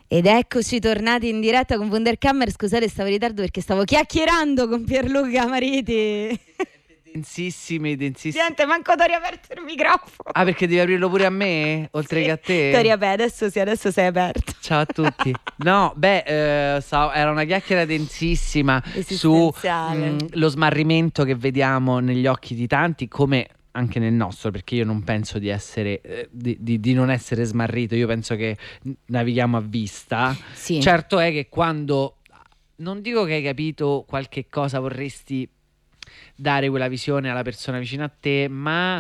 Ed eccoci tornati in diretta con Wunderkammer. Scusate, stavo in ritardo perché stavo chiacchierando con Pierluca Mariti. Densissimi. Niente, manco ti ho riaperto il microfono. Ah, perché devi aprirlo pure a me? Oltre che a te? Ti riapri, adesso sei aperto. Ciao a tutti. No, era una chiacchiera densissima su lo smarrimento che vediamo negli occhi di tanti, come anche nel nostro, perché io non penso di essere di non essere smarrito. Io penso che navighiamo a vista. Sì. Certo è che quando non dico che hai capito qualche cosa, vorresti dare quella visione alla persona vicino a te, ma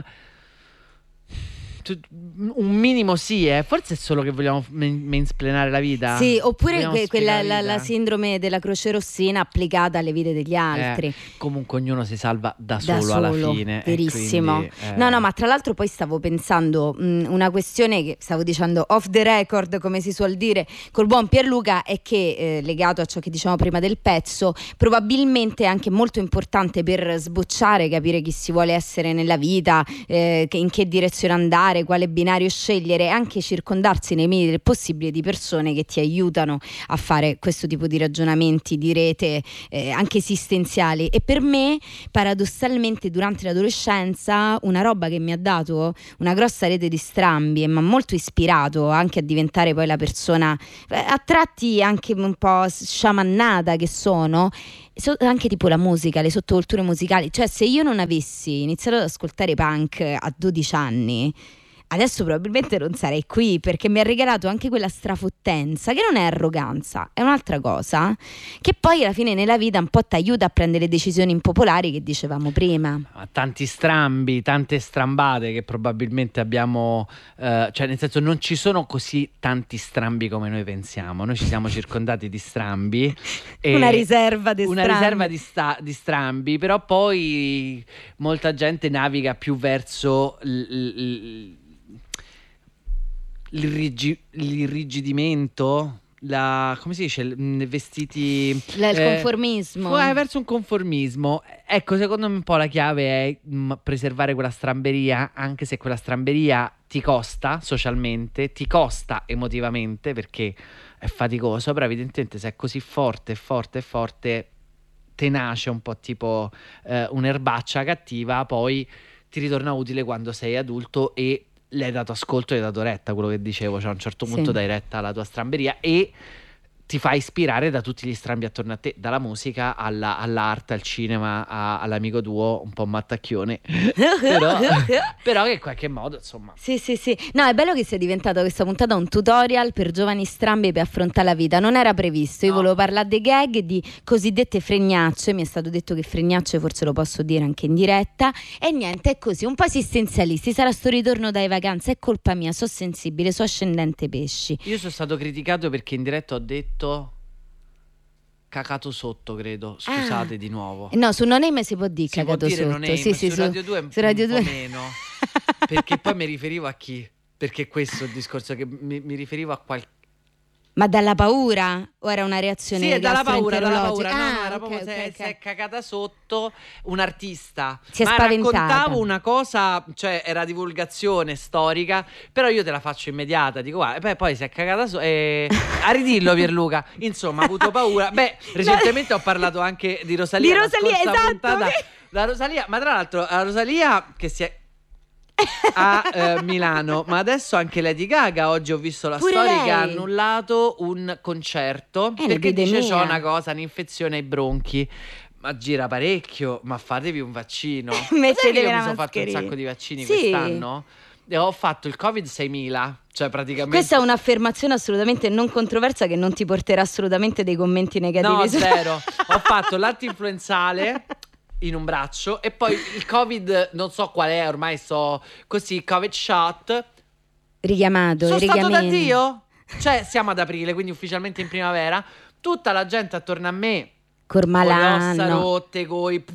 un minimo sì, forse è solo che vogliamo mansplainare la vita. Sì, oppure la sindrome della croce rossina applicata alle vite degli altri. Comunque ognuno si salva da solo alla fine. Verissimo. Quindi, No, ma tra l'altro poi stavo pensando una questione che stavo dicendo off the record, come si suol dire, col buon Pierluca, è che legato a ciò che dicevamo prima del pezzo, probabilmente è anche molto importante per sbocciare, capire chi si vuole essere nella vita, in che direzione andare, quale binario scegliere, anche circondarsi nei limiti del possibile di persone che ti aiutano a fare questo tipo di ragionamenti di rete, anche esistenziali. E per me, paradossalmente, durante l'adolescenza, una roba che mi ha dato una grossa rete di strambi e mi ha molto ispirato anche a diventare poi la persona a tratti anche un po' sciamannata che sono, anche tipo la musica, le sottoculture musicali. Cioè, se io non avessi iniziato ad ascoltare punk a 12 anni, adesso probabilmente non sarei qui, perché mi ha regalato anche quella strafottenza, che non è arroganza, è un'altra cosa, che poi alla fine nella vita un po' ti aiuta a prendere decisioni impopolari, che dicevamo prima. Tanti strambi, tante strambate che probabilmente abbiamo, cioè nel senso, non ci sono così tanti strambi come noi pensiamo. Noi ci siamo circondati di strambi una riserva di strambi, però poi molta gente naviga più verso l'irrigidimento, come si dice, vestiti, il conformismo, verso un conformismo. Ecco, secondo me un po' la chiave è preservare quella stramberia, anche se quella stramberia ti costa socialmente, ti costa emotivamente, perché è faticoso, però evidentemente se è così forte, tenace, un po' tipo un'erbaccia cattiva, poi ti ritorna utile quando sei adulto e le hai dato ascolto, le hai dato retta, quello che dicevo, cioè a un certo punto dai retta alla tua stramberia e ti fa ispirare da tutti gli strambi attorno a te, dalla musica all'arte, al cinema, all'amico tuo un po' mattacchione, però che in qualche modo, insomma. Sì. No, è bello che sia diventata questa puntata un tutorial per giovani strambi per affrontare la vita. Non era previsto, io volevo parlare dei gag, di cosiddette fregnacce. Mi è stato detto che fregnacce forse lo posso dire anche in diretta, e niente, è così, un po' esistenzialisti. Sarà sto ritorno dalle vacanze, è colpa mia, so sensibile, so ascendente pesci. Io sono stato criticato perché in diretta ho detto cacato sotto, credo. Scusate di nuovo. No, su No Name si può dire si cacato può dire sotto. No Name. Sì, su Radio 2 su Radio un 2 po' meno. Perché poi mi riferivo a chi? Perché questo è il discorso, che mi riferivo a qualche. Ma dalla paura? O era una reazione? Sì, è dalla paura. No, ok, era proprio se è cagata sotto un artista. Si è spaventata. Raccontavo una cosa, cioè era divulgazione storica, però io te la faccio immediata, dico guarda, poi si è cagata sotto, a ridillo Pierluca. Insomma, ha avuto paura. Recentemente ho parlato anche di Rosalia. Di Rosalia, esatto. Puntata, la Rosalia, ma tra l'altro la Rosalia che si è a Milano, ma adesso anche Lady Gaga, oggi ho visto la storia che ha annullato un concerto perché dice c'ho una cosa, un'infezione ai bronchi. Ma gira parecchio, ma fatevi un vaccino. Mettetevi io la mi sono fatto un sacco di vaccini quest'anno e ho fatto il Covid 6000, cioè praticamente. Questa è un'affermazione assolutamente non controversa, che non ti porterà assolutamente dei commenti negativi. No, zero. Ho fatto l'antinfluenzale in un braccio e poi il Covid, non so qual è, ormai so così, Covid shot richiamato. Sono stato da Dio, cioè siamo ad aprile, quindi ufficialmente in primavera, tutta la gente attorno a me Cormalano, con le ossa rotte,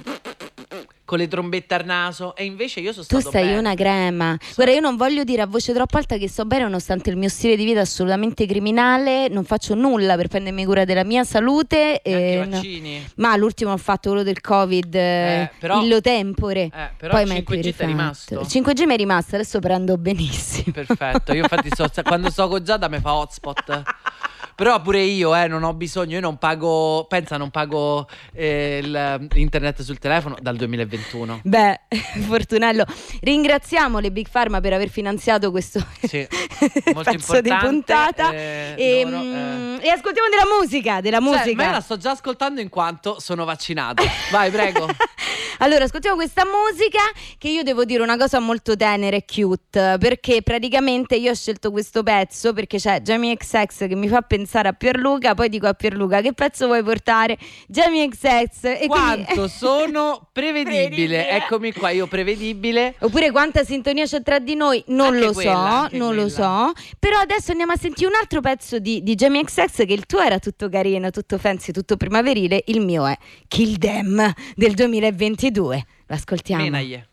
con le trombette al naso, e invece io sono stato bene. Tu sei una crema. Guarda, io non voglio dire a voce troppo alta che sto bene, nonostante il mio stile di vita assolutamente criminale. Non faccio nulla per prendermi cura della mia salute. Anche vaccini. Ma l'ultimo ho fatto quello del Covid, illo tempore. Però poi il 5G ti è rimasto. Il 5G mi è rimasto, adesso prendo benissimo. Perfetto, io infatti quando sto con Giada mi fa hotspot. Però pure io non ho bisogno, io non pago, non pago internet sul telefono dal 2021. Beh, Fortunello, ringraziamo le Big Pharma per aver finanziato questo molto pezzo di puntata e ascoltiamo della musica. Cioè, ma io la sto già ascoltando in quanto sono vaccinato. Vai, prego. Allora, ascoltiamo questa musica, che io devo dire una cosa molto tenera e cute, perché praticamente io ho scelto questo pezzo perché c'è Jamie XX che mi fa pensare a Pierluca, poi dico a Pierluca: che pezzo vuoi portare? Jamie XX. E quanto quindi... sono prevedibile. Eccomi qua, io prevedibile. Oppure quanta sintonia c'è tra di noi, non Anche lo quella, so, non lo so. Però adesso andiamo a sentire un altro pezzo di Jamie XX, che il tuo era tutto carino, tutto fancy, tutto primaverile, il mio è Kill Them del 2022. L'ascoltiamo. Menaglie.